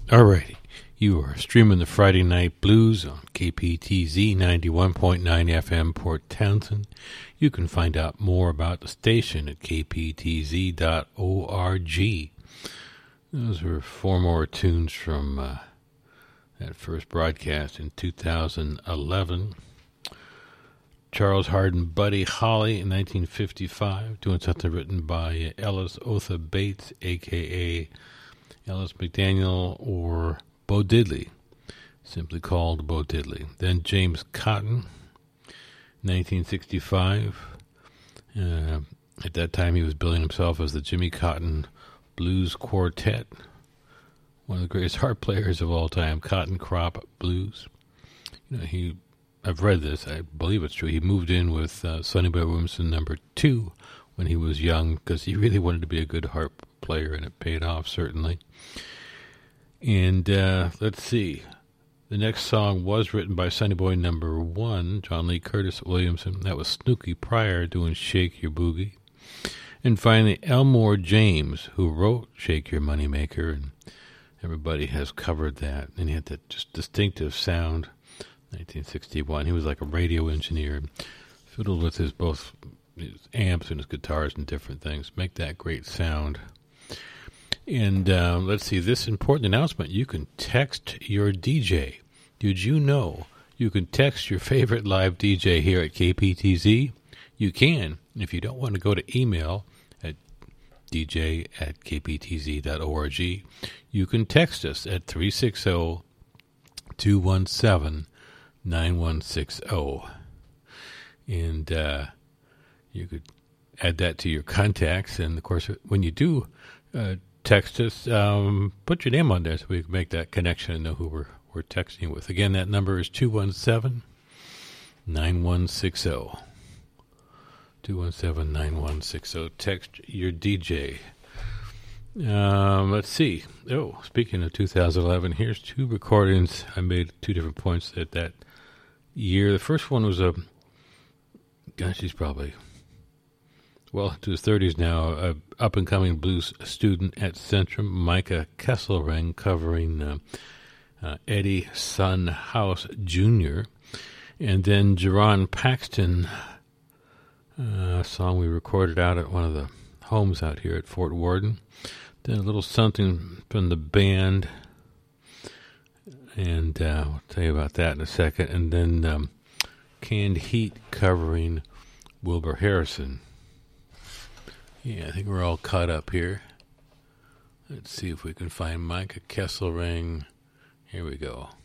Alrighty, you are streaming the Friday Night Blues on KPTZ 91.9 FM Port Townsend. You can find out more about the station at kptz.org. Those were four more tunes from that first broadcast in 2011. Charles Hardin, Buddy Holly in 1955, doing something written by Ellis Otha Bates, a.k.a. Ellis McDaniel, or Bo Diddley, simply called Bo Diddley. Then James Cotton, 1965. At that time, he was billing himself as the Jimmy Cotton Blues Quartet, one of the greatest harp players of all time, Cotton Crop Blues. You know, I've read this, I believe it's true. He moved in with Sonny Boy Williamson #2 when he was young because he really wanted to be a good harp player, and it paid off, certainly. And let's see. The next song was written by Sonny Boy #1, John Lee Curtis Williamson. That was Snooky Pryor doing Shake Your Boogie. And finally, Elmore James, who wrote Shake Your Moneymaker, and everybody has covered that. And he had that just distinctive sound. 1961. He was like a radio engineer, fiddled with both his amps and his guitars and different things. Make that great sound. And let's see, this important announcement. You can text your DJ. Did you know you can text your favorite live DJ here at KPTZ? You can. If you don't want to go to email at dj@kptz.org, you can text us at 360-217-9160. And you could add that to your contacts. And, of course, when you do text us, put your name on there so we can make that connection and know who we're texting with. Again, that number is 217-9160. 217-9160. Text your DJ. Let's see. Oh, speaking of 2011, here's two recordings. I made two different points at that year. The first one was he's probably well into his 30s now, an up-and-coming blues student at Centrum, Micah Kesselring, covering Eddie Son House Jr., and then Jerron Paxton, a song we recorded out at one of the homes out here at Fort Worden. Then a little something from the band, and I'll tell you about that in a second. And then Canned Heat covering Wilbur Harrison. Yeah, I think we're all caught up here. Let's see if we can find Micah Kesselring. Here we go.